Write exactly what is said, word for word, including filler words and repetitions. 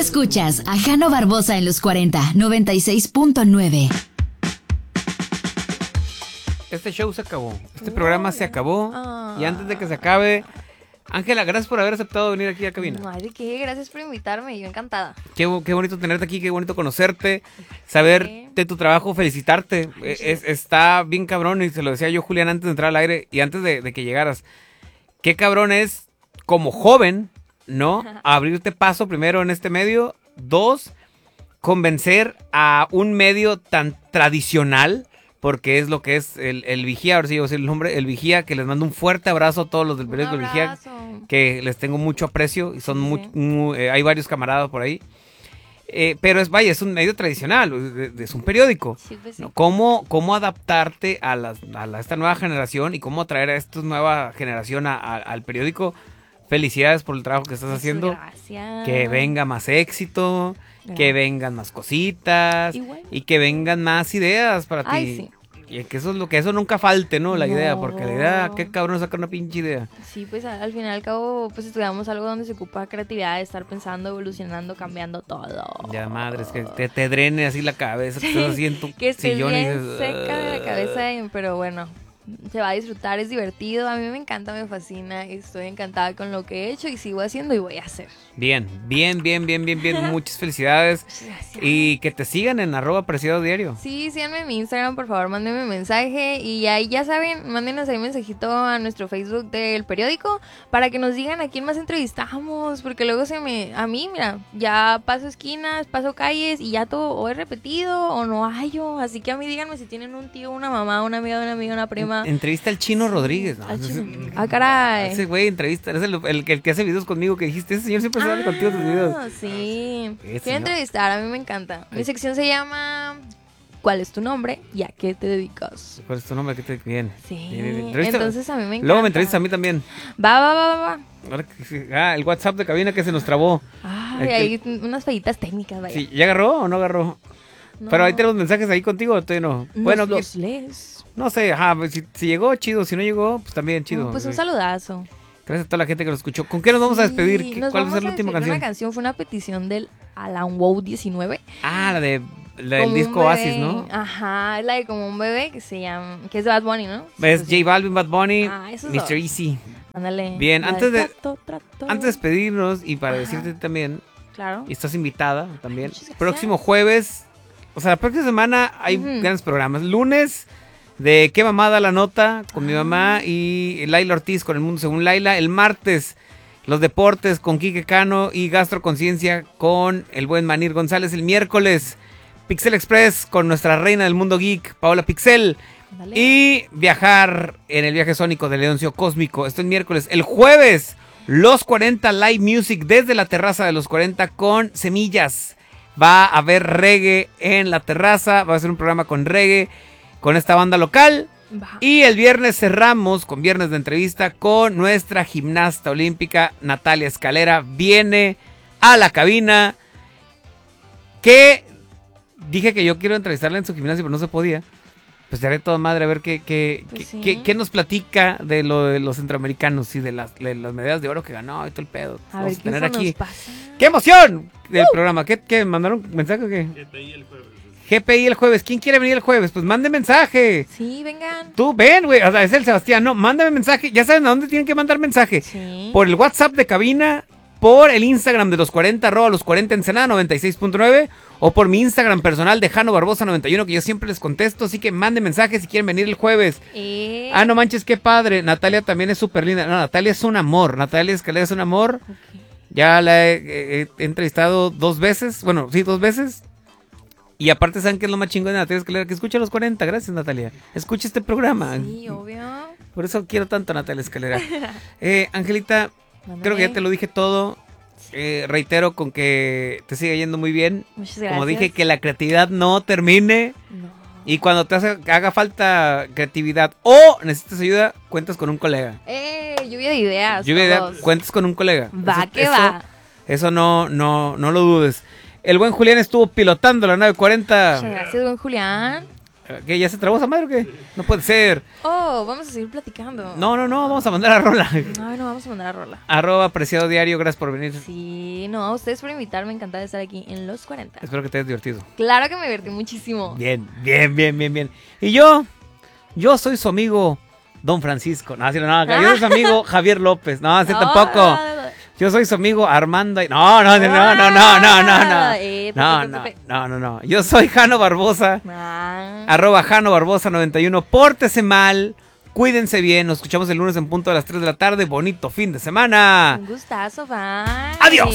escuchas a Jano Barbosa en los cuarenta, noventa y seis punto nueve. Este show se acabó. Este programa se acabó. Y antes de que se acabe, Ángela, gracias por haber aceptado venir aquí a cabina. No hay de qué, gracias por invitarme, yo encantada. Qué, qué bonito tenerte aquí, qué bonito conocerte, saber sí. de tu trabajo, felicitarte. Es, está bien cabrón, y se lo decía yo, Julián, antes de entrar al aire y antes de, de que llegaras. Qué cabrón es, como joven, ¿no? Abrirte paso primero en este medio. Dos, convencer a un medio tan tradicional, porque es lo que es el, el Vigía, ahora sí voy a decir el nombre, el Vigía, que les mando un fuerte abrazo a todos los del periódico El Vigía, que les tengo mucho aprecio, y son sí, muy, sí. Muy, eh, hay varios camaradas por ahí, eh, pero es, vaya, es un medio tradicional, es, es un periódico, sí, pues sí. ¿No? ¿Cómo, cómo adaptarte a, las, a la, esta nueva generación y cómo atraer a esta nueva generación a, a, al periódico? Felicidades por el trabajo que estás Muchas haciendo, gracias. Que venga más éxito, Gracias. Que vengan más cositas Igual. Y que vengan más ideas para Ay, ti. Sí. Y que eso es lo que eso nunca falte, ¿no? La no. idea, porque la idea, qué cabrón sacar una pinche idea. Sí, pues al final y al cabo, pues estudiamos algo donde se ocupa creatividad, de estar pensando, evolucionando, cambiando todo. Ya madre, es que te, te drene así la cabeza, que estás así en tu que sillón bien y dices, seca de la cabeza, pero bueno. Se va a disfrutar, es divertido, a mí me encanta, me fascina, estoy encantada con lo que he hecho y sigo haciendo y voy a hacer. Bien, bien, bien, bien, bien, bien, muchas felicidades. Gracias. Y que te sigan en arroba Preciado Diario. Sí, síganme en mi Instagram, por favor, mándenme mensaje y ahí ya saben, mándenos ahí mensajito a nuestro Facebook del periódico para que nos digan a quién más entrevistamos, porque luego se me, a mí, mira, ya paso esquinas, paso calles y ya todo o es repetido o no hallo, así que a mí díganme si tienen un tío, una mamá, una amiga, una amiga, una prima. Entrevista al Chino Rodríguez, ¿no? Al Chino. Ah, caray. Ese güey entrevista, es el, el, el que hace videos conmigo que dijiste, ese señor siempre ah, sale contigo sus videos. Sí, quiero entrevistar, a mí me encanta. Mi sección se llama ¿Cuál es tu nombre y a qué te dedicas? ¿Cuál es tu nombre? ¿Qué te bien? Sí, bien, bien. Entonces a mí me encanta. Luego me entrevistas a mí también. Va, va, va, va. Ahora que, ah, el WhatsApp de cabina que se nos trabó. Ay, el, hay que... unas fallitas técnicas, vaya. Sí, ¿ya agarró o no agarró? No. Pero ahí tenemos mensajes ahí contigo, ¿o todavía no? Nos bueno, los que... lees. No sé, ajá, si, si llegó, chido, si no llegó, pues también chido. No, pues un saludazo. Gracias a toda la gente que lo escuchó. ¿Con qué nos vamos sí, a despedir? ¿Cuál va a ser la última canción? Una canción fue una petición del Alan Wow diecinueve. Ah, la de la del disco Oasis, ¿no? Ajá, la de Como un bebé, que se llama, que es de Bad Bunny, ¿no? Es J Balvin, Bad Bunny, ah, mister Easy. Ándale. Bien, antes de, trato, trato. antes de despedirnos y para Ajá. decirte también, claro. y estás invitada también, próximo jueves, o sea, la próxima semana hay uh-huh. grandes programas. Lunes, de Qué Mamada la Nota, con ah. mi mamá, y Laila Ortiz con El Mundo Según Laila. El martes, los deportes con Quique Cano y Gastroconciencia con el buen Manir González. El miércoles, Pixel Express con nuestra reina del mundo geek, Paola Pixel. Dale. Y viajar en el viaje sónico de Leoncio Cósmico. Esto es miércoles. El jueves, Los cuarenta Live Music desde la terraza de Los cuarenta con Semillas. Va a haber reggae en la terraza, va a ser un programa con reggae, con esta banda local. Bah. Y el viernes cerramos con viernes de entrevista con nuestra gimnasta olímpica Natalia Escalera. Viene a la cabina, que dije que yo quiero entrevistarla en su gimnasio, pero no se podía. Pues te haré toda madre a ver qué, qué, pues qué, sí. qué, qué nos platica de lo de los centroamericanos y de las, de las medallas de oro que ganó y todo el pedo. A Vamos ver, a tener aquí. Pasa? ¡Qué emoción! Del uh. programa. ¿Qué, ¿Qué? ¿Mandaron mensaje o qué? G P I el jueves. G P I el jueves. ¿Quién quiere venir el jueves? Pues mande mensaje. Sí, vengan. Tú ven, güey. O sea, es el Sebastián. No, mándame mensaje. Ya saben a dónde tienen que mandar mensaje. Sí. Por el WhatsApp de cabina, por el Instagram de los cuarenta, arroba los cuarenta Ensenada noventa y seis punto nueve, o por mi Instagram personal de Jano Barbosa noventa y uno, que yo siempre les contesto. Así que manden mensaje si quieren venir el jueves. Eh. Ah, no manches, qué padre. Natalia también es súper linda. No, Natalia es un amor. Natalia Escalera es un amor. Okay. Ya la he, he, he entrevistado dos veces. Bueno, sí, dos veces. Y aparte, ¿saben qué es lo más chingón de Natalia Escalera? Que escucha los cuarenta. Gracias, Natalia. Escucha este programa. Sí, obvio. Por eso quiero tanto a Natalia Escalera. eh, Angelita, Mándame. Creo que ya te lo dije todo. Eh, reitero con que te siga yendo muy bien. Muchas gracias. Como dije, que la creatividad no termine. No. Y cuando te hace, haga falta creatividad o necesitas ayuda, cuentas con un colega. Eh, lluvia de ideas. Lluvia de ideas, cuentas con un colega. Va eso, que eso, va. Eso no, no, no lo dudes. El buen Julián estuvo pilotando la nave cuarenta. Muchas gracias, buen Julián. ¿Qué? ¿Ya se trabó esa madre o qué? No puede ser. Oh, vamos a seguir platicando. No, no, no, vamos a mandar a rola. Ay, no, vamos a mandar a rola. Arroba Preciado Diario, gracias por venir. Sí, no, a ustedes por invitarme, encantada de estar aquí en Los cuarenta. Espero que te hayas divertido. Claro que me divertí muchísimo. Bien, bien, bien, bien, bien. Y yo, yo soy su amigo Don Francisco. No, sí, no, no, yo soy su amigo Javier López. No, así tampoco. Yo soy su amigo Armando. No, no, no, no, no, no, no, no, no. Eh, No, no, no, no, no. Yo soy Jano Barbosa. Ah. Arroba Jano Barbosa noventa y uno. Pórtese mal. Cuídense bien. Nos escuchamos el lunes en punto a las tres de la tarde. Bonito fin de semana. Un gustazo, bye. Adiós.